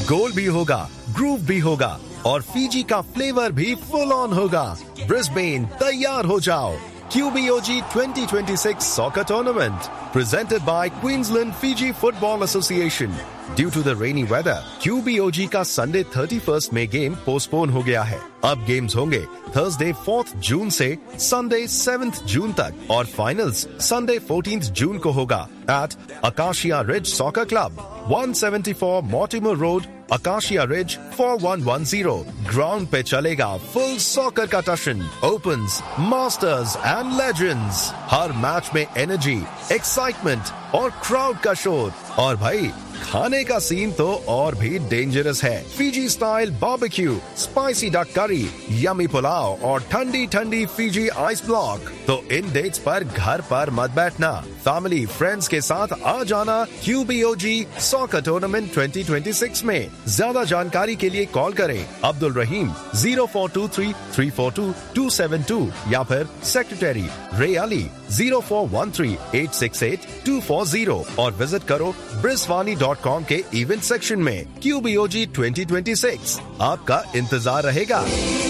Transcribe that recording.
गोल भी होगा, ग्रूव भी होगा और फीजी का फ्लेवर भी फुल ऑन होगा। ब्रिस्बेन तैयार हो जाओ। QBOG 2026 Soccer Tournament presented by Queensland Fiji Football Association. Due to the rainy weather, QBOG का Sunday 31st में गेम पोस्टपोन हो गया है। अब गेम्स होंगे Thursday 4th जून से Sunday 7th जून तक और फाइनल्स Sunday 14th जून को होगा at Acacia Ridge Soccer Club, 174 Mortimer Road, Acacia Ridge 4110. Ground पे चलेगा फुल सॉकर का टशन, opens, masters and legends. Her match में एनर्जी, एक्साइटमेंट और क्राउड का शोर। और भाई खाने का सीन तो और भी डेंजरस है। Fiji style barbecue, spicy duck करी, यमी पुलाव और ठंडी ठंडी फीजी आइस ब्लॉक। तो इन डेट्स पर घर पर मत बैठना, फैमिली फ्रेंड्स के साथ आ जाना QBOG सॉकर टूर्नामेंट 2026 में। ज्यादा जानकारी के लिए कॉल करें अब्दुल रहीम 0423 342 272 या फिर सेक्रेटरी रे अली 0413 868 240 और विजिट करो briswani.com के इवेंट सेक्शन में। QBOG 2026 आपका इंतजार रहेगा।